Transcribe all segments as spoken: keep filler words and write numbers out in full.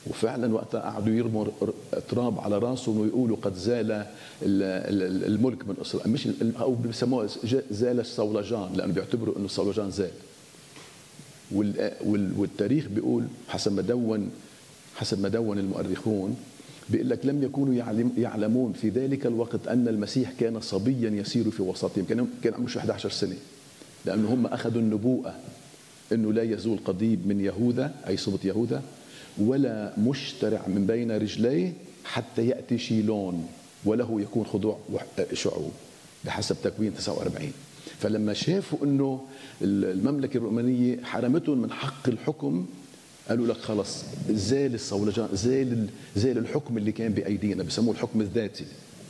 وفعلا وقتها قعدوا يرموا تراب على راسه ويقولوا قد زال الملك من اسرائيل، مش او بسموها زال الصولجان، لانه بيعتبروا انه الصولجان زال. والتاريخ بيقول حسب ما دون حسب ما دون المؤرخون، بيقول لك لم يكونوا يعلمون في ذلك الوقت ان المسيح كان صبيا يسير في وسطهم، كان كان عمره إحدى عشرة سنه، لانه هم اخذوا النبوءه انه لا يزول قضيب من يهوذا اي سبط يهوذا ولا مشترع من بين رجليه حتى ياتي شيلون وله يكون خضوع شعوب بحسب تكوين تسعة وأربعين. فلما شافوا انه المملكه الرومانيه حرمتهم من حق الحكم، قالوا لك خلص زال الصولجان، زال زال الحكم اللي كان بايدينا، بسموه الحكم الذاتي.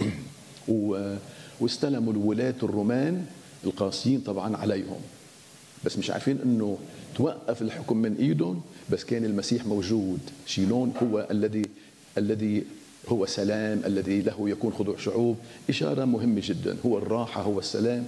واستلموا الولاة الرومان القاسيين طبعا عليهم، بس مش عارفين انه توقف الحكم من ايدهم، بس كان المسيح موجود. شيلون هو الذي الذي هو سلام، الذي له يكون خضوع شعوب، اشاره مهمه جدا، هو الراحه، هو السلام.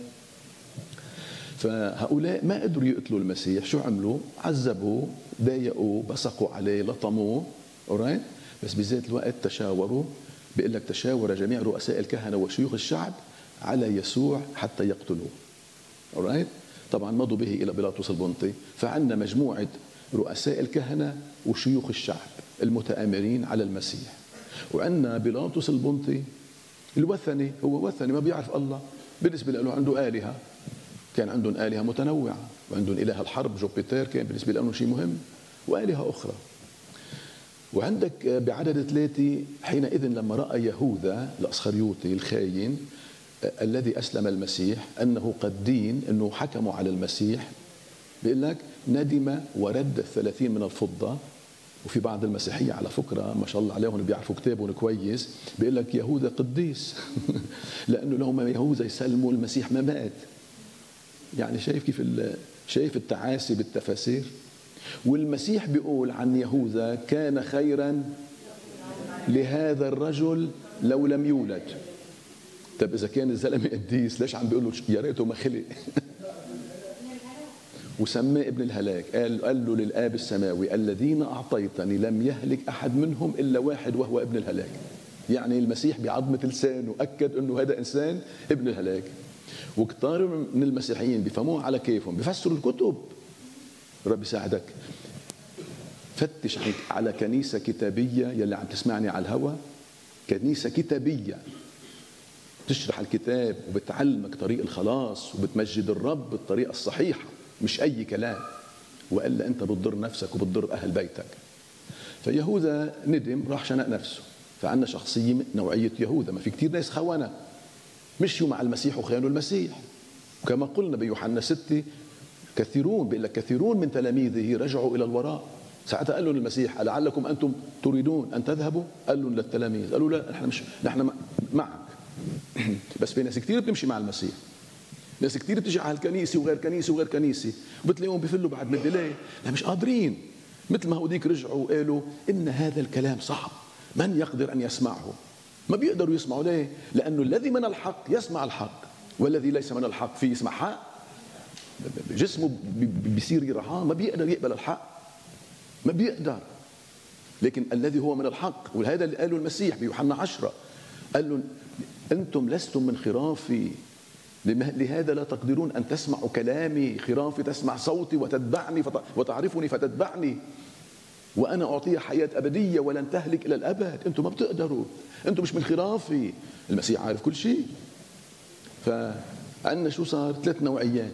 فهؤلاء ما قدروا يقتلوا المسيح، شو عملوا؟ عذبوه، ضايقوه، بصقوا عليه، لطموه، اورايت؟ بس بذات الوقت تشاوروا، بيقول لك تشاور جميع رؤساء الكهنه وشيوخ الشعب على يسوع حتى يقتلوه. اورايت؟ طبعا مضوا به الى بيلاطس البنطي، فعندنا مجموعه رؤساء الكهنه وشيوخ الشعب المتآمرين على المسيح، وعندنا بيلاطس البنطي الوثني، هو وثني ما بيعرف الله، بالنسبه له عنده آلهة، كان عندهم آلهة متنوعة، وعندهم إله الحرب جوبيتر كان بالنسبة لهم شيء مهم، وآلهة أخرى. وعندك بعدد ثلاثة حينئذ لما رأى يهوذا الأسخريوطي الخاين الذي أسلم المسيح أنه قد دين، أنه حكموا على المسيح، بيقول لك ندم ورد الثلاثين من الفضة. وفي بعض المسيحية على فكرة ما شاء الله عليهم بيعرفوا كتابهم كويس، بيقول لك يهوذا قديس لأنه لو ما يهوذا يسلموا المسيح ما مات. يعني شايف كيف شايف التعاسي بالتفاسير. والمسيح بيقول عن يهوذا كان خيرا لهذا الرجل لو لم يولد. طب اذا كان الزلمه قديس ليش عم بيقول له يا ريته ما خلق؟ وسماه ابن الهلاك، قال قال له للآب السماوي الذين اعطيتني لم يهلك احد منهم الا واحد وهو ابن الهلاك. يعني المسيح بعظمه لسانه اكد انه هذا انسان ابن الهلاك. وكتار من المسيحيين بيفهموها على كيفهم، بيفسروا الكتب. رب يساعدك، فتش على كنيسة كتابية يلي عم تسمعني على الهوى، كنيسة كتابية تشرح الكتاب وبتعلمك طريق الخلاص وبتمجد الرب بالطريقة الصحيحة، مش أي كلام، وإلا أنت بتضر نفسك وبتضر أهل بيتك. فيهوذا ندم، راح شنق نفسه. فعندنا شخصية نوعية يهوذا، ما في كتير ناس خونة مشيوا مع المسيح وخانوا المسيح. وكما قلنا بيوحنا ستة كثيرون، بيقول لك كثيرون من تلاميذه رجعوا الى الوراء. ساعتها قال لهم المسيح لعلكم انتم تريدون ان تذهبوا؟ قال لهم للتلاميذ، قالوا لا نحن مش نحن معك. بس في ناس كثير بتمشي مع المسيح، ناس كثير بتجي على الكنيسه وغير كنيسه وغير كنيسه، وبتلاقيهم بفلوا بعد مده ليه؟ لا مش قادرين. مثل ما هوديك رجعوا وقالوا ان هذا الكلام صعب، من يقدر ان يسمعه؟ ما بيقدروا يسمعوا. ليه؟ لانه الذي من الحق يسمع الحق، والذي ليس من الحق فيه يسمع حق. جسمه بيصير يرعاه، ما بيقدر يقبل الحق، ما بيقدر. لكن الذي هو من الحق، وهذا اللي قاله المسيح بيوحنا عشرة، قال له انتم لستم من خرافي لهذا لا تقدرون ان تسمعوا كلامي، خرافي تسمع صوتي وتتبعني وتعرفني فتتبعني، وانا اعطيها حياه ابديه ولن تهلك الى الابد. انتم ما بتقدروا، انتم مش من خرافي. المسيح عارف كل شيء. فعندنا شو صار؟ ثلاث نوعيات.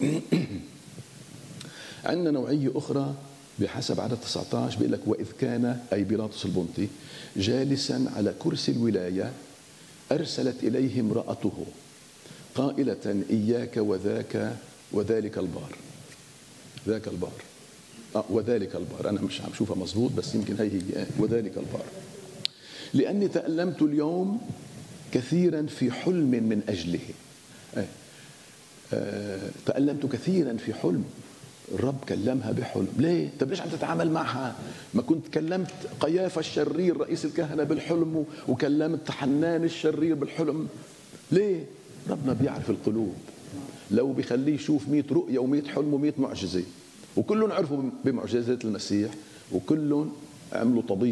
عندنا نوعيه اخرى بحسب عدد تسعة عشر، بيقول لك واذ كان اي بيلاطس البنطي جالسا على كرسي الولايه ارسلت اليه امراته قائله اياك وذاك وذلك البار. ذاك البار آه وذلك البار، انا مش عم شوفها مزبوط بس يمكن هي هي وذلك البار. لاني تألمت اليوم كثيرا في حلم من اجله. آه. آه. تألمت كثيرا في حلم. الرب كلمها بحلم. ليه؟ طب ليش عم تتعامل معها؟ ما كنت كلمت قيافة الشرير رئيس الكهنة بالحلم، وكلمت حنان الشرير بالحلم. ليه؟ ربنا بيعرف القلوب. لو بيخليه يشوف مئة رؤية ومئة حلم ومئة معجزة، وكلهم عرفوا بمعجزات المسيح، وكلهم عملوا طبيب